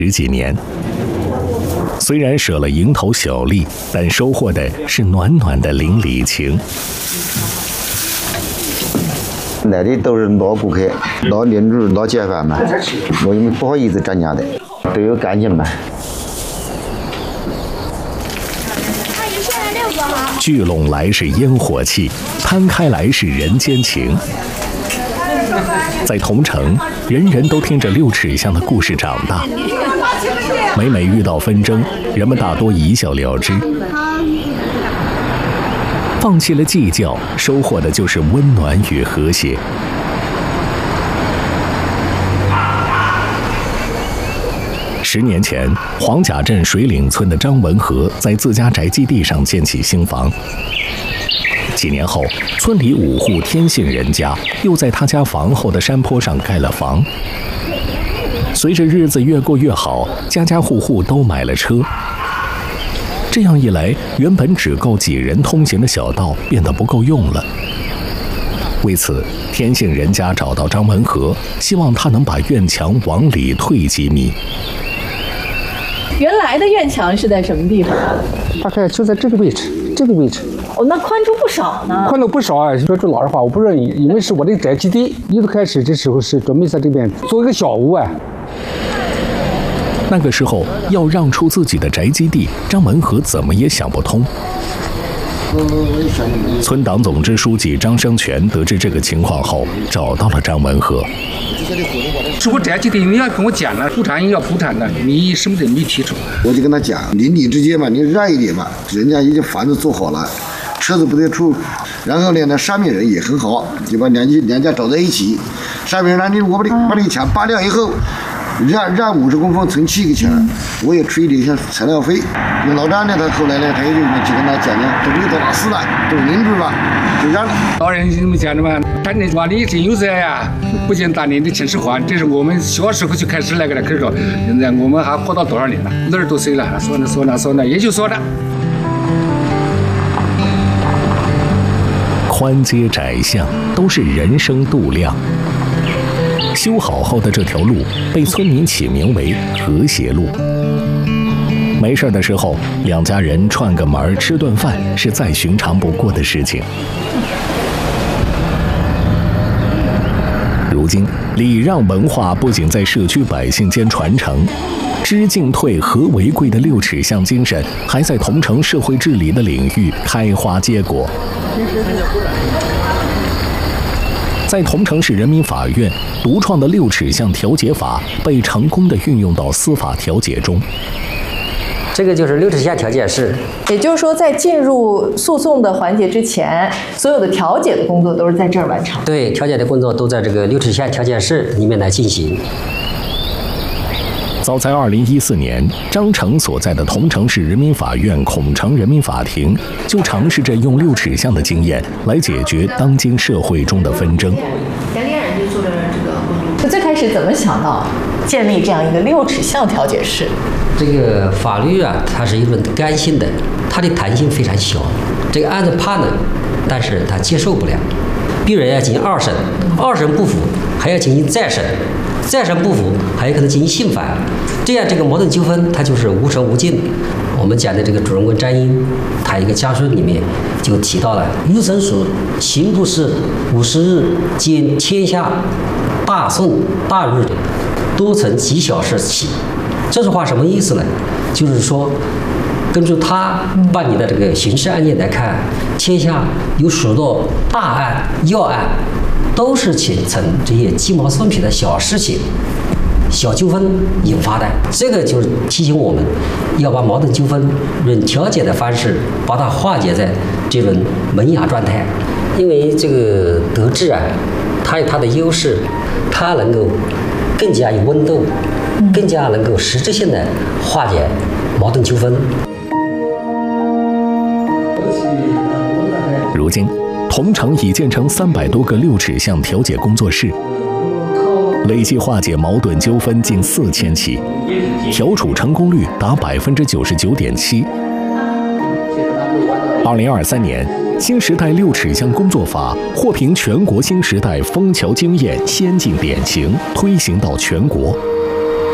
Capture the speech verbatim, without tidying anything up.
十几年。虽然舍了蝇头小利，但收获的是暖暖的邻里情。 来的都是老顾客、老邻居、老街坊们，我们不好意思涨价的，都有感情嘛。 聚拢来是烟火气，摊开来是人间情。在桐城，人人都听着六尺巷的故事长大。每每遇到纷争，人们大多一笑了之。放弃了计较，收获的就是温暖与和谐。十年前，黄甲镇水岭村的张文和在自家宅基地上建起新房。几年后，村里五户天姓人家又在他家房后的山坡上盖了房。随着日子越过越好，家家户户都买了车。这样一来，原本只够几人通行的小道变得不够用了。为此，天姓人家找到张文和，希望他能把院墙往里退几米。 原来的院墙是在什么地方？ 大概就在这个位置，这个位置。 哦，那宽出不少呢。 宽了不少啊！说句老实话，我不愿意，因为是我的宅基地。一开始的时候是准备在这边做一个小屋啊。 那个时候要让出自己的宅基地，张文和怎么也想不通。村党总支书记张生全得知这个情况后，找到了张文和。 是我宅基地，你要跟我讲了，铺产要铺产的，你什么都没提出。 我就跟他讲，邻里之间嘛，你让一点嘛，人家已经房子做好了，车子不得出。然后呢，那上面人也很好，就把两家两家找在一起。上面人，你我把你把你墙扒掉以后。让让五十公分存七个墙，我也出一点像材料费。老张呢，他后来呢，他也就就跟他讲呢，都没有多大事了，都邻居吧，就让了。 老人这么讲的嘛，看你说你真有责呀，不仅当年的秦始皇，这是我们小时候就开始那个了。可是说，现在我们还活到多少年了？六十多岁了，说呢说呢说呢，也就说着。 宽街窄巷都是人生度量。修好后的这条路被村民起名为和谐路。没事的时候，两家人串个门吃顿饭是再寻常不过的事情。如今，礼让文化不仅在社区百姓间传承，知进退和为贵的六尺巷精神还在桐城社会治理的领域开花结果。在桐城市人民法院独创的六尺巷调解法被成功地运用到司法调解中。 这个就是六尺巷调解室， 也就是说，在进入诉讼的环节之前，所有的调解的工作都是在这儿完成。 对，调解的工作都在这个六尺巷调解室里面来进行。 早在二零一四年，张成所在的桐城市人民法院孔城人民法庭就尝试着用六尺巷的经验来解决当今社会中的纷争。 杨丽然就做了这个工作。最开始怎么想到建立这样一个六尺巷调解室？ 这个法律啊，它是一种干性的，它的弹性非常小。这个案子判了，但是他接受不了，病人要进行二审，二审不服还要进行再审。再审不服，还有可能进行信反，这样这个矛盾纠纷它就是无穷无尽。我们讲的这个主人公张英，他一个家书里面就提到了“御神属刑部事五十日见天下大顺大日，多从极小事起”。这句话什么意思呢？就是说，根据他办理的这个刑事案件来看，天下有许多大案要案。都是形成这些鸡毛蒜皮的小事情、小纠纷引发的。这个就是提醒我们，要把矛盾纠纷用调解的方式把它化解在这种萌芽状态。因为这个德治啊，它有它的优势，它能够更加有温度，更加能够实质性的化解矛盾纠纷。 如今，桐城已建成三百多个六尺巷调解工作室，累计化解矛盾纠纷近四千起，调处成功率达百分之九十九点七。二零二三年，新时代六尺巷工作法获评全国新时代枫桥经验先进典型，推行到全国。